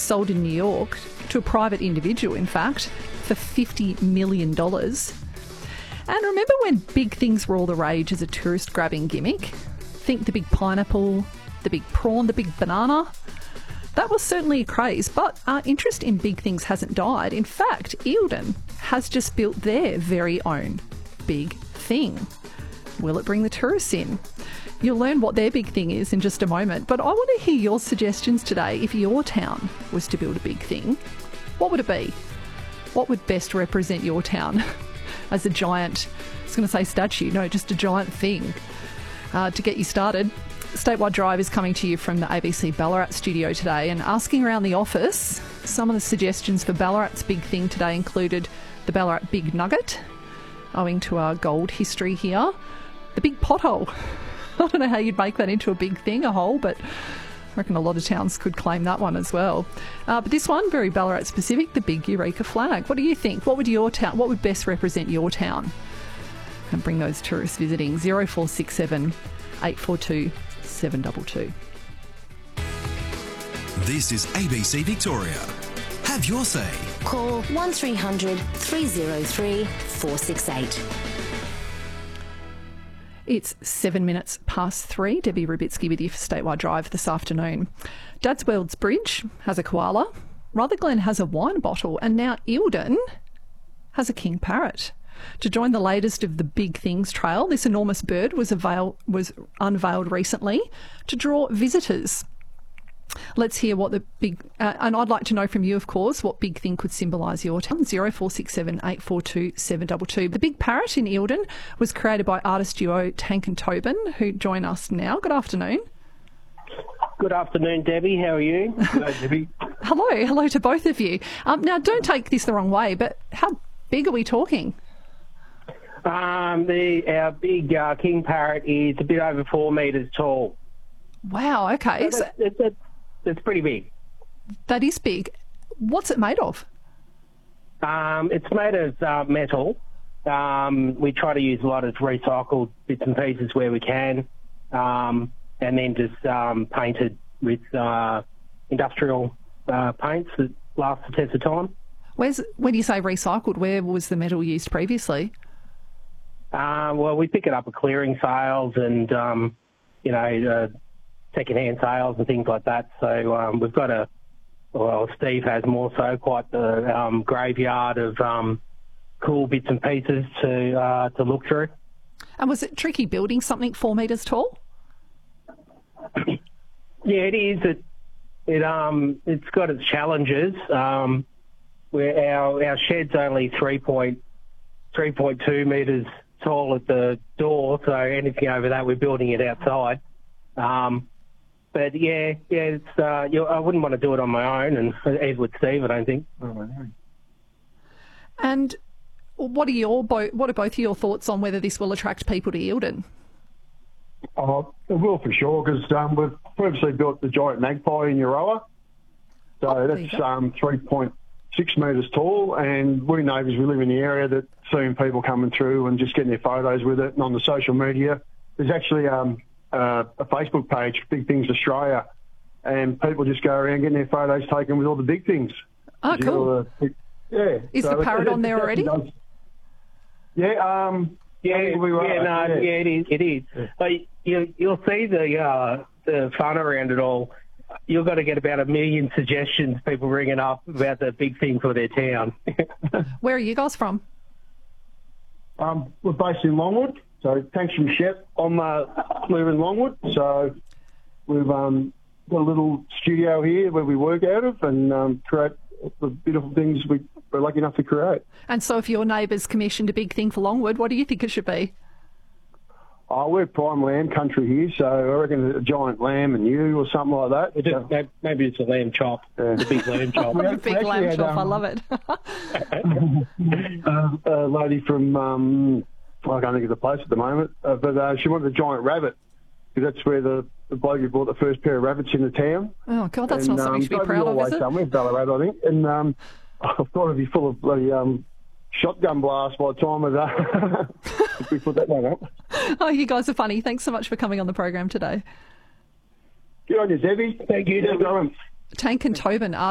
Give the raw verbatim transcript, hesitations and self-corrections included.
sold in New York to a private individual, in fact, for fifty million dollars. And remember when big things were all the rage as a tourist-grabbing gimmick? Think the big pineapple, the big prawn, the big banana. That was certainly a craze, but our interest in big things hasn't died. In fact, Eildon has just built their very own big thing. Will it bring the tourists in? You'll learn what their big thing is in just a moment, but I want to hear your suggestions today. If your town was to build a big thing, what would it be? What would best represent your town as a giant, I was going to say statue, no, just a giant thing? Uh, to get you started, Statewide Drive is coming to you from the A B C Ballarat studio today, and asking around the office, some of the suggestions for Ballarat's big thing today included the Ballarat Big Nugget, owing to our gold history here, the big pothole. I don't know how you'd make that into a big thing, a hole, but I reckon a lot of towns could claim that one as well. Uh, but this one, very Ballarat specific, the big Eureka flag. What do you think? What would your town? What would best represent your town and bring those tourists visiting? zero four six seven, eight four two, seven two two. This is A B C Victoria. Have your say. Call one three hundred, three oh three, four six eight. It's seven minutes past three. Debbie Rubitsky with you for Statewide Drive this afternoon. Dad's World's Bridge has a koala, Rutherglen has a wine bottle, and now Eildon has a king parrot. To join the latest of the Big Things Trail, this enormous bird was, avail- was unveiled recently to draw visitors. Let's hear what the big... Uh, and I'd like to know from you, of course, what big thing could symbolise your town. zero four six seven, eight four two, seven two two. The big parrot in Eildon was created by artist duo Tank and Tobin, who join us now. Good afternoon. Good afternoon, Debbie. How are you? Hello, Debbie. Hello. Hello to both of you. Um, now, don't take this the wrong way, but how big are we talking? Um, the, our big uh, king parrot is a bit over four metres tall. Wow, okay. So So that's, it's, it's, it's pretty big. that is big. What's it made of? Um, it's made of uh, metal. Um, we try to use a lot of recycled bits and pieces where we can, um, and then just um, painted with uh, industrial uh, paints that last the test of time. Where's when you say recycled, where was the metal used previously? Uh, well, we pick it up at clearing sales and, um, you know, uh, second-hand sales and things like that. So um, we've got a, well, Steve has more so quite the um, graveyard of um, cool bits and pieces to uh, to look through. And was it tricky building something four metres tall? Yeah, it is. It it um it's got its challenges. Um, where our our shed's only three point three point two metres tall at the door, so anything over that we're building it outside. Um, but yeah, yeah, it's uh, you know, I wouldn't want to do it on my own, and as with Steve, I don't think. And what are your bo- what are both of your thoughts on whether this will attract people to Eildon? Oh, it will for sure, because um, we've previously built the giant magpie in Euroa. So Oh, there you that's go. um, three point six metres tall, and we neighbours, we live in the area, that seeing people coming through and just getting their photos with it. And on the social media, there's actually um, uh, a Facebook page, Big Things Australia, and people just go around getting their photos taken with all the big things. Oh, You know, cool. the- yeah. Is So the it- parrot it- on there it already? does- Yeah, um, Yeah, we were, yeah, no, yeah. yeah, it is. It is. But you, you'll see the uh, the fun around it all. You've got to get about a million suggestions, people ringing up about the big thing for their town. Where are you guys from? Um, we're based in Longwood, so thanks from Shep. I'm uh, live in Longwood, so we've um, got a little studio here where we work out of and um, create the beautiful things we, we're lucky enough to create. And so if your neighbours commissioned a big thing for Longwood, what do you think it should be? Oh, we're prime lamb country here, so I reckon a giant lamb and you or something like that. It just, may- maybe it's a lamb chop, Yeah. the big lamb chop. We A had- big we actually lamb had, chop, I um, love it. uh, a lady from, um, I can't think of the place at the moment, uh, but uh, she wanted a giant rabbit, because that's where the, the bloke who bought the first pair of rabbits in the town. Oh, God, that's And, not something um, to be over proud your of, way is it? somewhere, Ballarat, I think. And um, I thought it'd be full of bloody um, shotgun blasts by the time of that. If we put that one up. Oh, you guys are funny. Thanks so much for coming on the program today. Good on you, Debbie. Thank you, Keep Debbie. going. Tank and Tobin